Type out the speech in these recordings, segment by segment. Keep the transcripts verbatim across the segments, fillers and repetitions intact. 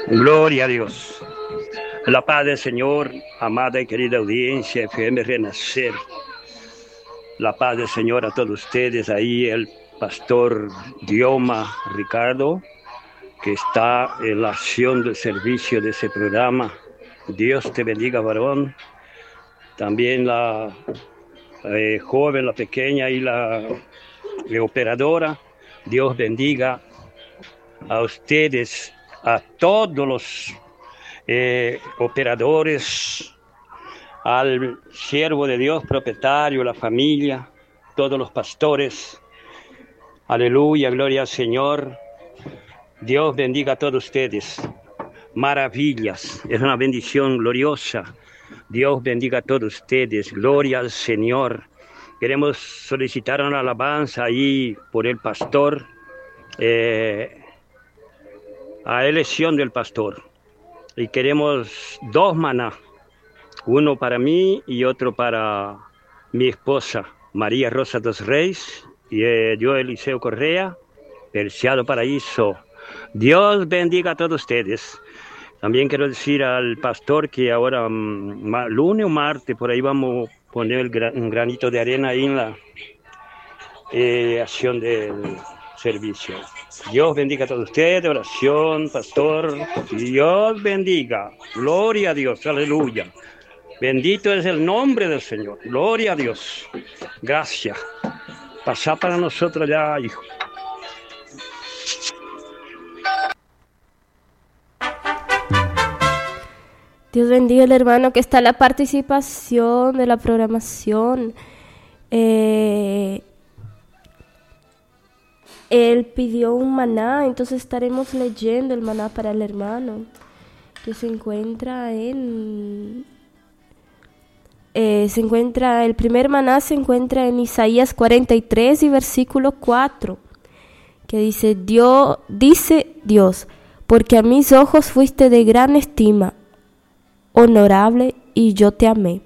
Gloria a Dios. La paz del Señor, amada y querida audiencia, F M Renacer. La paz del Señor a todos ustedes. Ahí el pastor Dioma Ricardo, que está en la acción del servicio de ese programa. Dios te bendiga, varón. También la eh, joven, la pequeña y la eh, operadora. Dios bendiga a ustedes, a todos los eh, operadores, al siervo de Dios, propietario, la familia, todos los pastores. Aleluya, gloria al Señor. Dios bendiga a todos ustedes. Maravillas, es una bendición gloriosa. Dios bendiga a todos ustedes. Gloria al Señor. Queremos solicitar una alabanza ahí por el pastor, eh, a elección del pastor. Y queremos dos maná, uno para mí y otro para mi esposa, María Rosa dos Reis, y eh, yo, Eliseo Correa, Preciado Paraíso. Dios bendiga a todos ustedes. También quiero decir al pastor que ahora, um, lunes o martes, por ahí vamos a poner el gran, un granito de arena ahí en la eh, acción del servicio. Dios bendiga a todos ustedes, oración, pastor. Dios bendiga. Gloria a Dios, aleluya. Bendito es el nombre del Señor. Gloria a Dios. Gracias. Pasá para nosotros ya, hijo. Dios bendiga al hermano que está en la participación de la programación. Eh, él pidió un maná, entonces estaremos leyendo el maná para el hermano, que se encuentra en... Eh, se encuentra, el primer maná se encuentra en Isaías cuarenta y tres y versículo cuatro, que dice, Dios, dice Dios, porque a mis ojos fuiste de gran estima, honorable, y yo te amé.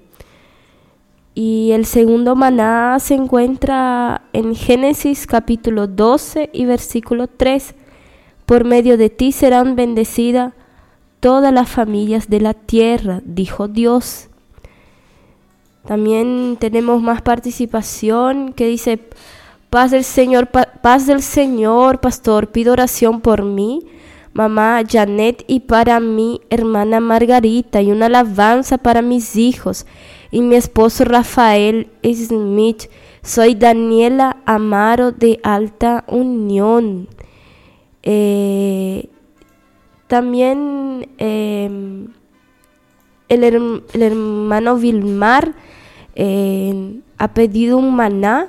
Y el segundo maná se encuentra en Génesis capítulo doce y versículo tres. Por medio de ti serán bendecidas todas las familias de la tierra, dijo Dios. También tenemos más participación que dice, paz del Señor, pa- paz del Señor, pastor, pido oración por mí, mamá Janet, y para mi hermana Margarita, y una alabanza para mis hijos y mi esposo Rafael Smith. Soy Daniela Amaro de Alta Unión. Eh, también eh, el, her- el hermano Vilmar eh, ha pedido un maná.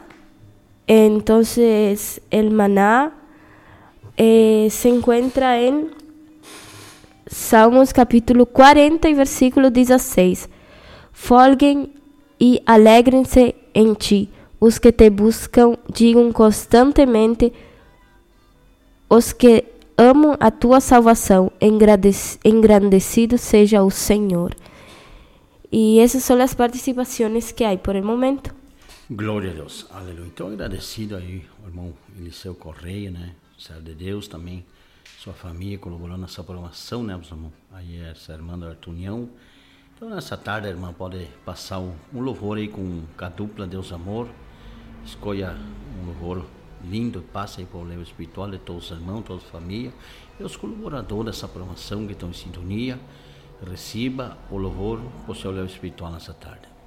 Entonces el maná Eh, se encuentra en Salmos capítulo cuarenta y versículo dieciséis. Folguem e alegrem-se em ti, os que te buscam, digam constantemente, os que amam a tua salvação, engrandecido seja o Senhor. Y esas son las participaciones que hay por el momento. Glória a Deus, aleluia. Então agradecido aí ao irmão Eliseu Correia, né? Servo de Deus também, sua família colaborando nessa programação, né, meus irmãos? Aí essa irmã da Artunião. Então nessa tarde a irmã pode passar um, um louvor aí com a dupla Deus Amor. Escolha um louvor lindo, passa aí para o levo espiritual de todos os irmãos, toda a família. E os colaboradores dessa programação que estão em sintonia, receba o louvor para o seu levo espiritual nessa tarde.